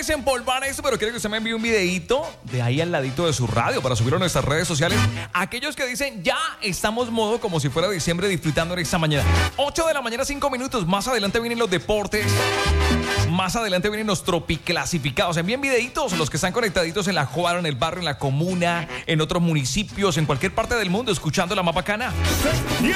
desempolvar esto, pero quiero que usted me envíe un videito de ahí al ladito de su radio para subirlo a nuestras redes sociales. Aquellos que dicen, ya estamos modo como si fuera diciembre disfrutando en esta mañana. 8 de la mañana, 5 minutos. Más adelante vienen los deportes. Más adelante vienen los tropiclasificados. Envíen videitos los que están conectaditos en la Juara, en el barrio, en la comuna, en otros municipios, en cualquier parte del mundo, escuchando la más bacana. Y